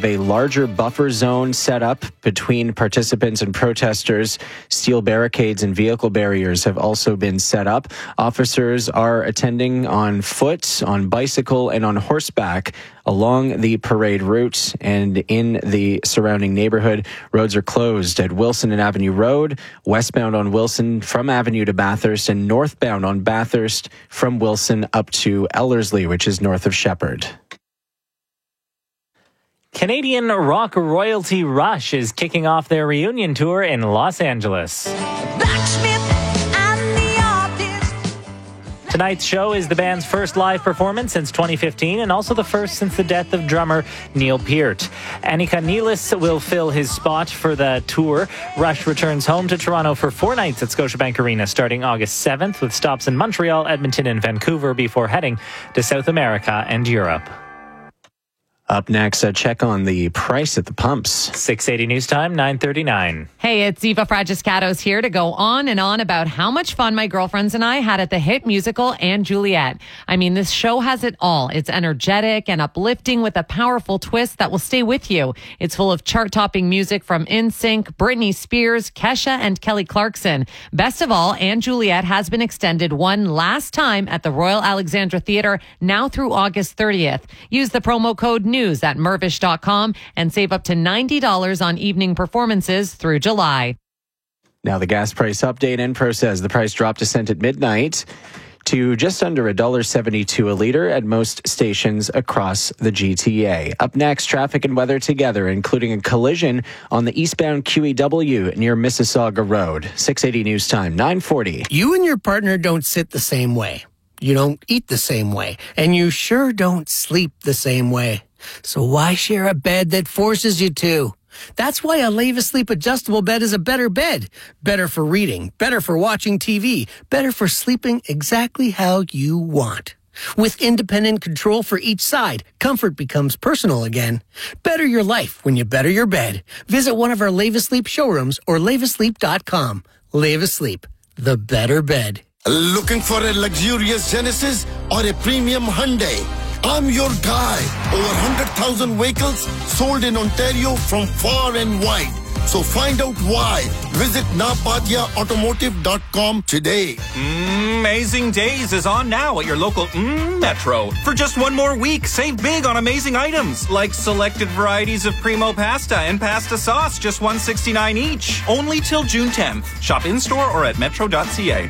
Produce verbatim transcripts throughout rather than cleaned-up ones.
have a larger buffer zone set up between participants and protesters. Steel barricades and vehicle barriers have also been set up. Officers are attending on foot, on bicycle, and on horseback along the parade route and in the surrounding neighborhood. Roads are closed at Wilson and Avenue Road, westbound on Wilson from Avenue to Bathurst, and northbound on Bathurst from Wilson up to Ellerslie, which is north of Shepherd. Canadian rock royalty Rush is kicking off their reunion tour in Los Angeles. Tonight's show is the band's first live performance since twenty fifteen and also the first since the death of drummer Neil Peart. Annika Nealis will fill his spot for the tour. Rush returns home to Toronto for four nights at Scotiabank Arena starting August seventh with stops in Montreal, Edmonton, and Vancouver before heading to South America and Europe. Up next, a check on the price at the pumps. six eighty News Time, nine thirty-nine. Hey, it's Eva Fragiscatos here to go on and on about how much fun my girlfriends and I had at the hit musical And Juliet. I mean, this show has it all. It's energetic and uplifting with a powerful twist that will stay with you. It's full of chart-topping music from N Sync, Britney Spears, Kesha, and Kelly Clarkson. Best of all, And Juliet has been extended one last time at the Royal Alexandra Theatre, now through August thirtieth. Use the promo code news at mervish dot com and save up to ninety dollars on evening performances through July. Now the gas price update. Enpro says the price dropped a cent at midnight to just under one dollar seventy-two a litre at most stations across the G T A. Up next, traffic and weather together, including a collision on the eastbound Q E W near Mississauga Road. six eighty News Time, nine forty. You and your partner don't sit the same way. You don't eat the same way. And you sure don't sleep the same way. So why share a bed that forces you to? That's why a Leva Sleep adjustable bed is a better bed. Better for reading, better for watching T V, better for sleeping exactly how you want. With independent control for each side, comfort becomes personal again. Better your life when you better your bed. Visit one of our Leva Sleep showrooms or leva sleep dot com. Leva Sleep, the better bed. Looking for a luxurious Genesis or a premium Hyundai? I'm your guy. Over one hundred thousand vehicles sold in Ontario from far and wide. So find out why. Visit napadia automotive dot com today. Amazing Days is on now at your local mm, Metro. For just one more week, save big on amazing items like selected varieties of Primo pasta and pasta sauce, just one dollar sixty-nine each. Only till June tenth. Shop in-store or at metro dot c a.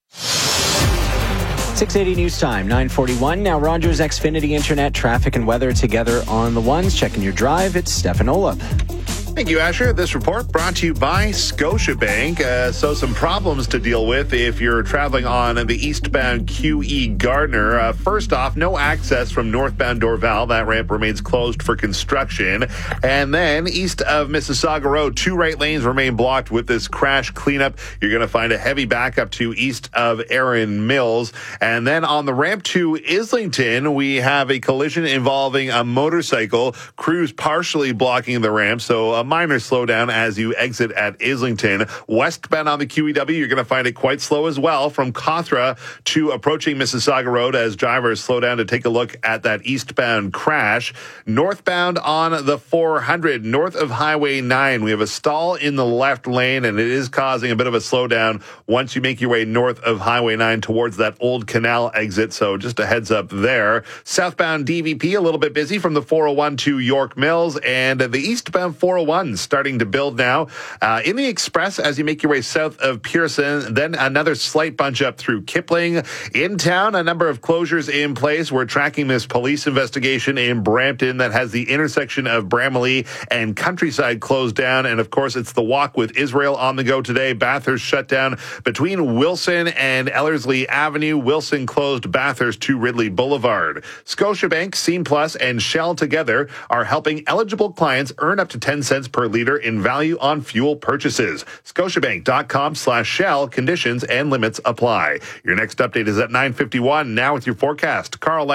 six eighty News Time, nine forty-one. Now Rogers Xfinity Internet, traffic and weather together on the ones. Checking your drive, it's Stefan Olop. Thank you, Asher. This report brought to you by Scotiabank. Uh, so some problems to deal with if you're traveling on the eastbound Q E Gardner. Uh, first off, no access from northbound Dorval. That ramp remains closed for construction. And then east of Mississauga Road, two right lanes remain blocked with this crash cleanup. You're going to find a heavy backup to east of Erin Mills. And then on the ramp to Islington, we have a collision involving a motorcycle. Crews partially blocking the ramp, so a minor slowdown as you exit at Islington. Westbound on the Q E W, you're going to find it quite slow as well from Cawthra to approaching Mississauga Road as drivers slow down to take a look at that eastbound crash. Northbound on the four hundred, north of Highway nine, we have a stall in the left lane, and it is causing a bit of a slowdown once you make your way north of Highway nine towards that old canal exit, so just a heads up there. Southbound D V P, a little bit busy from the four oh one to York Mills, and the eastbound four oh one starting to build now. Uh, in the Express, as you make your way south of Pearson, then another slight bunch up through Kipling. In town, a number of closures in place. We're tracking this police investigation in Brampton that has the intersection of Bramalea and Countryside closed down. And of course, it's the walk with Israel on the go today. Bathurst shut down between Wilson and Ellerslie Avenue. Wilson closed Bathurst to Ridley Boulevard. Scotiabank, Scene Plus, and Shell together are helping eligible clients earn up to ten cents per liter in value on fuel purchases. Scotiabank.com slash Shell. Conditions and limits apply. Your next update is at nine fifty-one. Now with your forecast, Carl Lamb.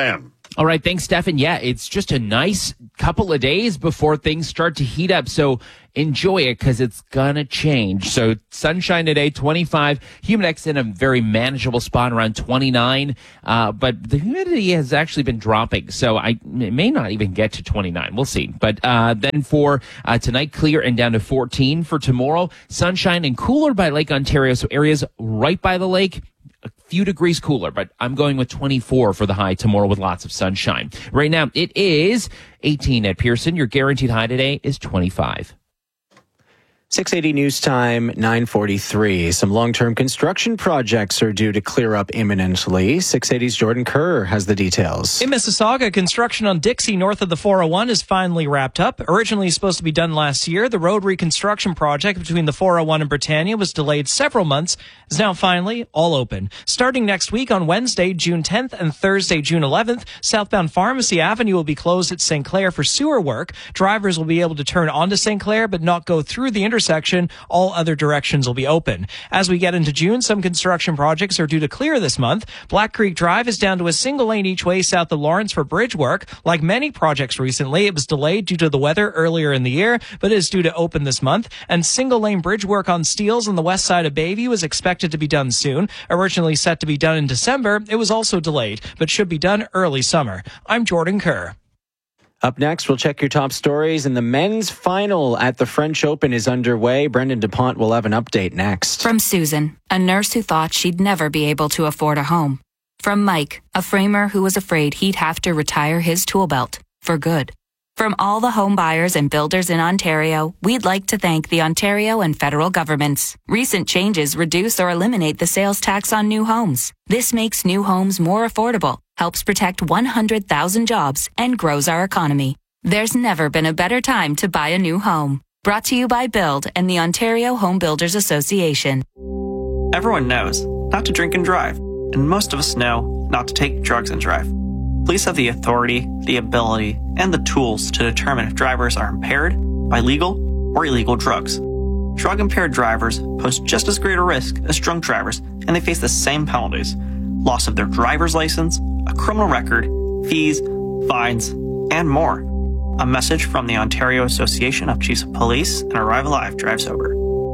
All right, thanks, Stefan. Yeah, it's just a nice couple of days before things start to heat up, so enjoy it because it's going to change. So sunshine today, twenty-five. Humidex in a very manageable spot around twenty-nine, uh, but the humidity has actually been dropping, so I it may not even get to twenty-nine. We'll see. But uh, then for uh, tonight, clear and down to fourteen. For tomorrow, sunshine and cooler by Lake Ontario, so areas right by the lake, a few degrees cooler, but I'm going with twenty-four for the high tomorrow with lots of sunshine. Right now, it is eighteen at Pearson. Your guaranteed high today is twenty-five. six eighty News Time, nine forty-three. Some long-term construction projects are due to clear up imminently. six eighty's Jordan Kerr has the details. In Mississauga, construction on Dixie north of the four oh one is finally wrapped up. Originally supposed to be done last year, the road reconstruction project between the four oh one and Britannia was delayed several months. Is now finally all open. Starting next week on Wednesday, June tenth and Thursday, June eleventh, southbound Pharmacy Avenue will be closed at Saint Clair for sewer work. Drivers will be able to turn onto Saint Clair but not go through the intersection. All other directions will be open. As we get into June, some construction projects are due to clear this month. Black Creek Drive is down to a single lane each way south of Lawrence for bridge work. Like many projects recently, it was delayed due to the weather earlier in the year, but is due to open this month. And single lane bridge work on Steeles on the west side of Bayview is expected to be done soon. Originally set to be done in December, it was also delayed, but should be done early summer. I'm Jordan Kerr. Up next, we'll check your top stories, and the men's final at the French Open is underway. Brendan DuPont will have an update next. From Susan, a nurse who thought she'd never be able to afford a home. From Mike, a framer who was afraid he'd have to retire his tool belt for good. From all the home buyers and builders in Ontario, we'd like to thank the Ontario and federal governments. Recent changes reduce or eliminate the sales tax on new homes. This makes new homes more affordable, helps protect one hundred thousand jobs, and grows our economy. There's never been a better time to buy a new home. Brought to you by Build and the Ontario Home Builders Association. Everyone knows not to drink and drive, and most of us know not to take drugs and drive. Police have the authority, the ability, and the tools to determine if drivers are impaired by legal or illegal drugs. Drug-impaired drivers pose just as great a risk as drunk drivers, and they face the same penalties: loss of their driver's license, a criminal record, fees, fines, and more. A message from the Ontario Association of Chiefs of Police and Arrive Alive Drive Sober.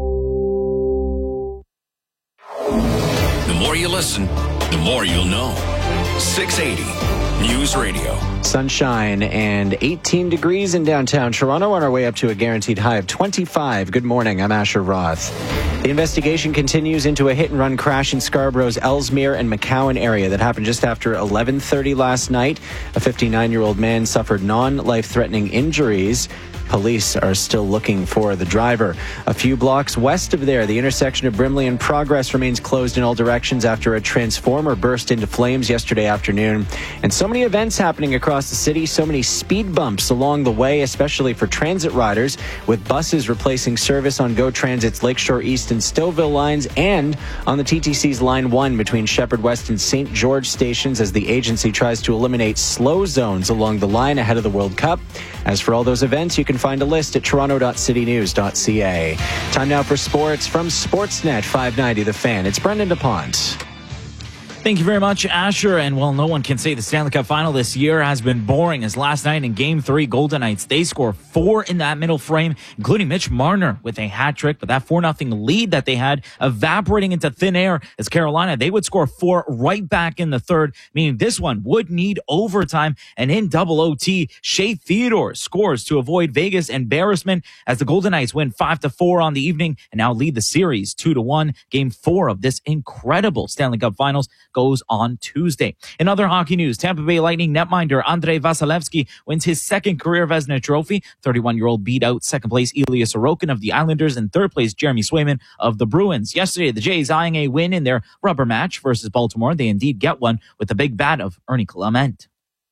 The more you listen, the more you'll know. six eighty News Radio. Sunshine and eighteen degrees in downtown Toronto, on our way up to a guaranteed high of twenty-five. Good morning, I'm Asher Roth. The investigation continues into a hit-and-run crash in Scarborough's Ellesmere and McCowan area that happened just after eleven thirty last night. A fifty-nine-year-old man suffered non-life-threatening injuries. Police are still looking for the driver. A few blocks west of there, the intersection of Brimley and Progress remains closed in all directions after a transformer burst into flames yesterday afternoon. And so many events happening across the city, so many speed bumps along the way, especially for transit riders, with buses replacing service on GO Transit's Lakeshore East and Stouffville lines and on the T T C's Line one between Shepherd West and Saint George stations as the agency tries to eliminate slow zones along the line ahead of the World Cup. As for all those events, you can find a list at toronto dot city news dot c a. Time now for sports from Sportsnet five ninety The Fan. It's Brendan DuPont. Thank you very much, Asher. And well, no one can say the Stanley Cup final this year has been boring, as last night in Game three, Golden Knights, they score four in that middle frame, including Mitch Marner with a hat trick. But that four nothing lead that they had evaporating into thin air as Carolina, they would score four right back in the third, meaning this one would need overtime. And in double O T, Shea Theodore scores to avoid Vegas embarrassment as the Golden Knights win five to four on the evening and now lead the series two to one. Game four of this incredible Stanley Cup finals goes on Tuesday. In other hockey news, Tampa Bay Lightning netminder Andrei Vasilevsky wins his second career Vezina Trophy. thirty-one-year-old beat out second place Ilya Sorokin of the Islanders and third place Jeremy Swayman of the Bruins. Yesterday, the Jays eyeing a win in their rubber match versus Baltimore. They indeed get one with the big bat of Ernie Clement.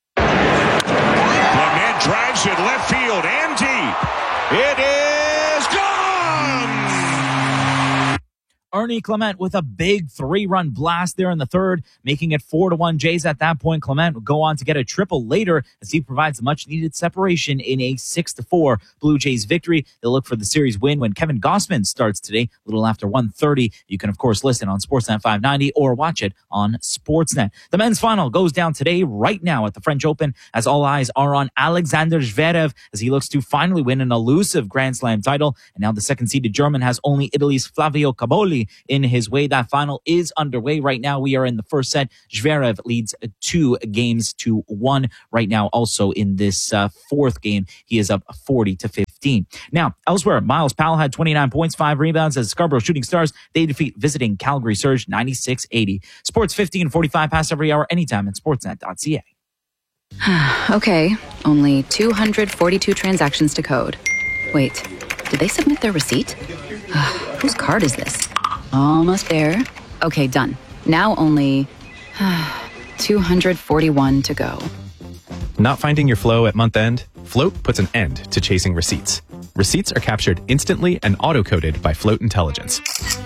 Clement drives it left field and deep. It is gone! Ernie Clement with a big three-run blast there in the third, making it four to one Jays at that point. Clement would go on to get a triple later as he provides much-needed separation in a six to four Blue Jays victory. They'll look for the series win when Kevin Gausman starts today, a little after one thirty. You can, of course, listen on Sportsnet five ninety or watch it on Sportsnet. The men's final goes down today, right now, at the French Open, as all eyes are on Alexander Zverev as he looks to finally win an elusive Grand Slam title. And now the second-seeded German has only Italy's Flavio Caboli in his way. That final is underway right now. We are in the first set. Zverev leads two games to one right now. Also in this uh, fourth game, he is up forty to fifteen. Now, elsewhere, Miles Powell had twenty-nine points, five rebounds as Scarborough Shooting Stars, they defeat visiting Calgary Surge ninety-six eighty. Sports fifteen forty-five past every hour, anytime at sportsnet dot c a. Okay, only two hundred forty-two transactions to code. Wait, did they submit their receipt? Whose card is this? Almost there. Okay, done. Now only two hundred forty-one to go. Not finding your flow at month end? Float puts an end to chasing receipts. Receipts are captured instantly and auto-coded by Float Intelligence.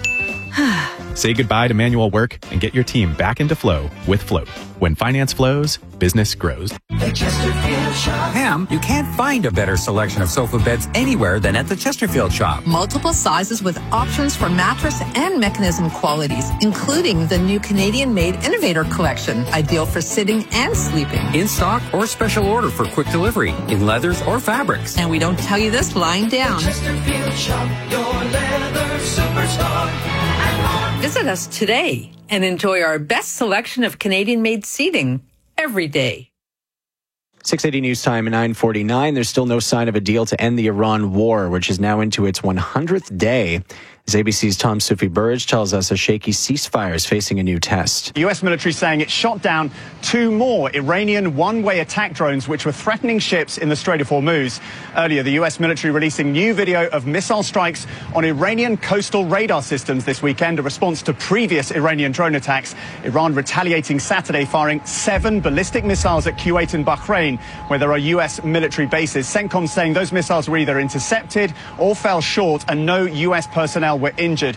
Say goodbye to manual work and get your team back into flow with Float. When finance flows, business grows. The Chesterfield Shop. Pam, you can't find a better selection of sofa beds anywhere than at the Chesterfield Shop. Multiple sizes with options for mattress and mechanism qualities, including the new Canadian-made Innovator Collection, ideal for sitting and sleeping. In stock or special order for quick delivery, in leathers or fabrics. And we don't tell you this lying down. Chesterfield Shop, your leather superstar. Visit us today and enjoy our best selection of Canadian-made seating every day. six eighty News Time at nine forty-nine. There's still no sign of a deal to end the Iran war, which is now into its one hundredth day. As A B C's Tom Sufi Burge tells us, a shaky ceasefire is facing a new test. The U S military saying it shot down two more Iranian one-way attack drones which were threatening ships in the Strait of Hormuz. Earlier, the U S military releasing new video of missile strikes on Iranian coastal radar systems this weekend, a response to previous Iranian drone attacks. Iran retaliating Saturday, firing seven ballistic missiles at Kuwait and Bahrain, where there are U S military bases. CENTCOM saying those missiles were either intercepted or fell short and no U S personnel were injured.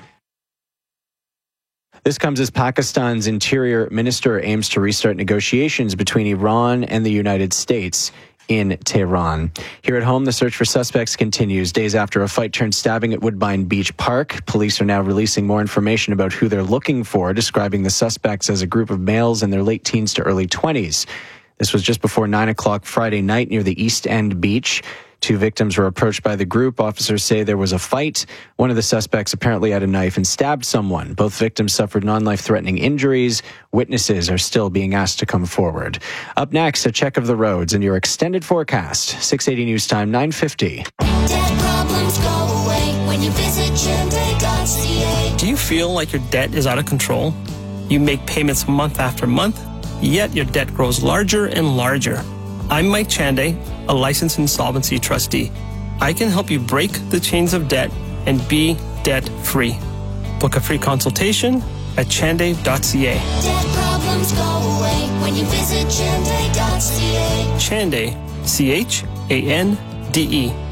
This comes as Pakistan's interior minister aims to restart negotiations between Iran and the United States in Tehran. Here at home, the search for suspects continues. Days after a fight turned stabbing at Woodbine Beach Park, police are now releasing more information about who they're looking for, describing the suspects as a group of males in their late teens to early twenties. This was just before nine o'clock Friday night near the East End Beach. Two victims were approached by the group. Officers say there was a fight. One of the suspects apparently had a knife and stabbed someone. Both victims suffered non-life-threatening injuries. Witnesses are still being asked to come forward. Up next, a check of the roads and your extended forecast. six eighty News Time, nine fifty. Debt problems go away when you visit Chende dot c a. Do you feel like your debt is out of control? You make payments month after month, yet your debt grows larger and larger. I'm Mike Chande, a licensed insolvency trustee. I can help you break the chains of debt and be debt-free. Book a free consultation at chande dot c a. Debt problems go away when you visit Chende dot c a. Chande, C H A N D E.